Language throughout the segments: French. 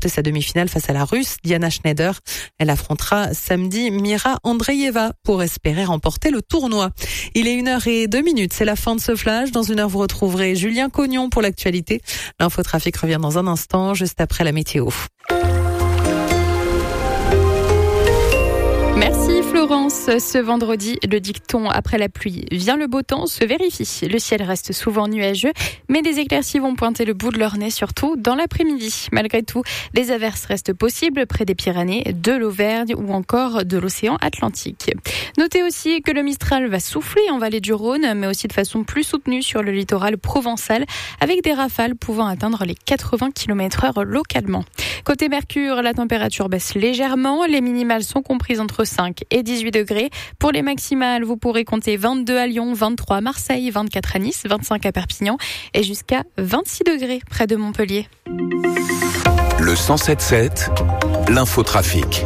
remporté sa demi-finale face à la Russe Diana Schneider. Elle affrontera samedi Mira Andreeva pour espérer remporter le tournoi. Il est 1h02, c'est la fin de ce flash. Dans 1 heure, vous retrouverez Julien Cognon pour l'actualité. L'infotrafic revient dans un instant, juste après la météo. Merci Florence. Ce vendredi, le dicton après la pluie vient le beau temps se vérifie. Le ciel reste souvent nuageux, mais des éclaircies vont pointer le bout de leur nez, surtout dans l'après-midi. Malgré tout, des averses restent possibles près des Pyrénées, de l'Auvergne ou encore de l'océan Atlantique. Notez aussi que le Mistral va souffler en vallée du Rhône, mais aussi de façon plus soutenue sur le littoral provençal, avec des rafales pouvant atteindre les 80 km/h localement. Côté Mercure, la température baisse légèrement. Les minimales sont comprises entre 5 et 18 degrés. Pour les maximales, vous pourrez compter 22 à Lyon, 23 à Marseille, 24 à Nice, 25 à Perpignan et jusqu'à 26 degrés près de Montpellier. Le 107.7, l'infotrafic.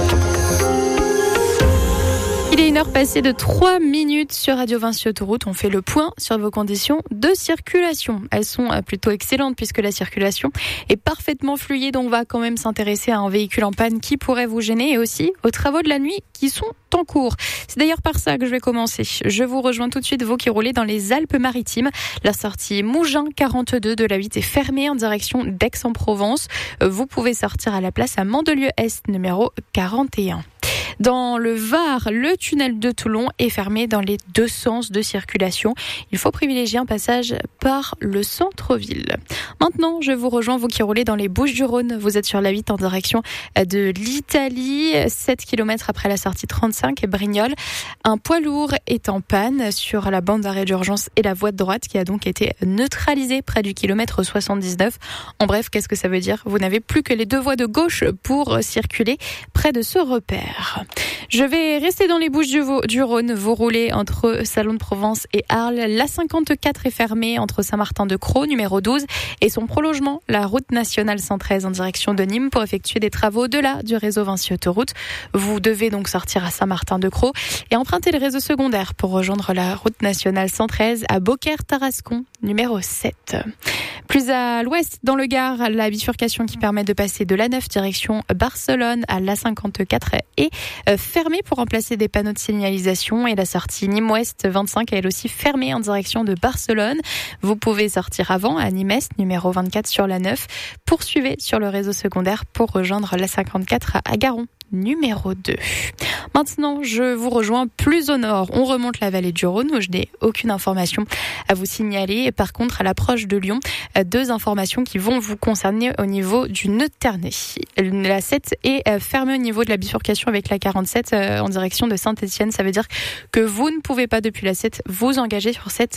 Il est 1h passée de 3 minutes sur Radio Vinci Autoroute. On fait le point sur vos conditions de circulation. Elles sont plutôt excellentes puisque la circulation est parfaitement fluide. On va quand même s'intéresser à un véhicule en panne qui pourrait vous gêner et aussi aux travaux de la nuit qui sont en cours. C'est d'ailleurs par ça que je vais commencer. Je vous rejoins tout de suite, vous qui roulez dans les Alpes-Maritimes. La sortie Mougins 42 de la 8 est fermée en direction d'Aix-en-Provence. Vous pouvez sortir à la place à Mandelieu-Est numéro 41. Dans le Var, le tunnel de Toulon est fermé dans les deux sens de circulation. Il faut privilégier un passage par le centre-ville. Maintenant, je vous rejoins, vous qui roulez dans les Bouches-du-Rhône. Vous êtes sur la 8 en direction de l'Italie, 7 km après la sortie 35 et Brignoles. Un poids lourd est en panne sur la bande d'arrêt d'urgence et la voie de droite qui a donc été neutralisée près du kilomètre 79. En bref, qu'est-ce que ça veut dire ? Vous n'avez plus que les deux voies de gauche pour circuler près de ce repère. Je vais rester dans les Bouches-du-Rhône. Vous roulez entre Salon de Provence et Arles. La 54 est fermée entre Saint-Martin-de-Crau, numéro 12, et son prolongement, la route nationale 113 en direction de Nîmes pour effectuer des travaux au-delà du réseau Vinci Autoroute. Vous devez donc sortir à Saint-Martin-de-Crau et emprunter le réseau secondaire pour rejoindre la route nationale 113 à Beaucaire-Tarascon, numéro 7. Plus à l'ouest, dans le Gard, la bifurcation qui permet de passer de l'A9 direction Barcelone à l'A54 est fermée pour remplacer des panneaux de signalisation et la sortie Nîmes-Ouest 25 est elle aussi fermée en direction de Barcelone. Vous pouvez sortir avant à Nîmes-Est, numéro 24 sur l'A9. Poursuivez sur le réseau secondaire pour rejoindre l'A54 à Garon, numéro 2. Maintenant, je vous rejoins plus au nord. On remonte la vallée du Rhône où je n'ai aucune information à vous signaler. Par contre, à l'approche de Lyon, 2 informations qui vont vous concerner au niveau du nœud de Ternay. La 7 est fermée au niveau de la bifurcation avec la 47 en direction de Saint-Etienne. Ça veut dire que vous ne pouvez pas depuis la 7 vous engager sur cette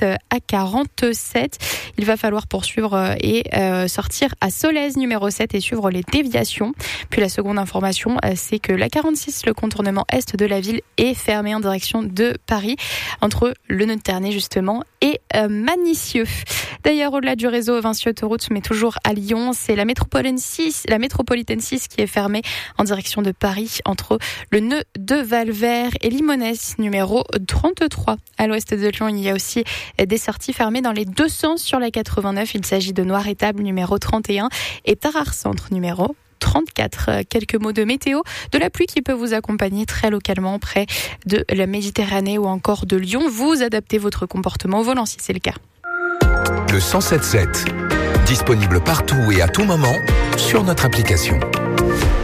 A47. Il va falloir poursuivre et sortir à Solèze, numéro 7 et suivre les déviations. Puis la seconde information, c'est que la 46, le contournement est de la ville, est fermée en direction de Paris, entre le nœud de Ternay justement et Manicieux. D'ailleurs, au-delà du réseau Vinci Autoroute, mais toujours à Lyon, c'est la métropolitaine 6 qui est fermée en direction de Paris, entre le nœud de Valvert et Limonest, numéro 33. À l'ouest de Lyon, il y a aussi des sorties fermées dans les deux sens sur la 89. Il s'agit de Noir-Étable, numéro 31, et Tarare-Centre, numéro 34. Quelques mots de météo, de la pluie qui peut vous accompagner très localement près de la Méditerranée ou encore de Lyon. Vous adaptez votre comportement au volant si c'est le cas. Le 107.7, disponible partout et à tout moment sur notre application.